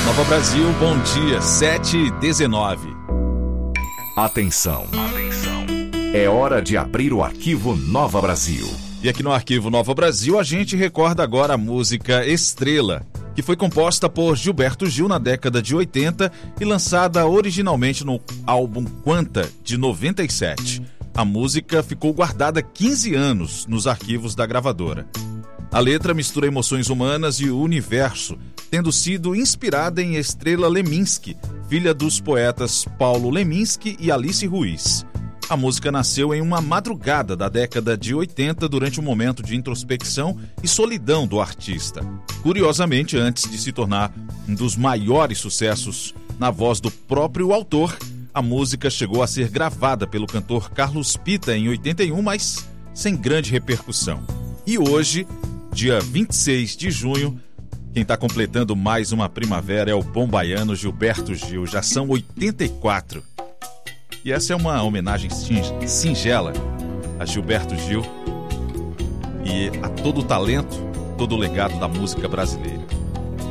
Nova Brasil, bom dia, 7h19. Atenção. É hora de abrir o arquivo Nova Brasil. E aqui no arquivo Nova Brasil a gente recorda agora a música Estrela, que foi composta por Gilberto Gil na década de 80 e lançada originalmente no álbum Quanta, de 97. A música ficou guardada 15 anos nos arquivos da gravadora. A letra mistura emoções humanas e o universo, tendo sido inspirada em Estrela Leminski, filha dos poetas Paulo Leminski e Alice Ruiz. A música nasceu em uma madrugada da década de 80 durante um momento de introspecção e solidão do artista. Curiosamente, antes de se tornar um dos maiores sucessos na voz do próprio autor, a música chegou a ser gravada pelo cantor Carlos Pita em 81, mas sem grande repercussão. E hoje, dia 26 de junho, quem está completando mais uma primavera é o bom baiano Gilberto Gil. Já são 84. E essa é uma homenagem singela a Gilberto Gil e a todo o talento, todo o legado da música brasileira.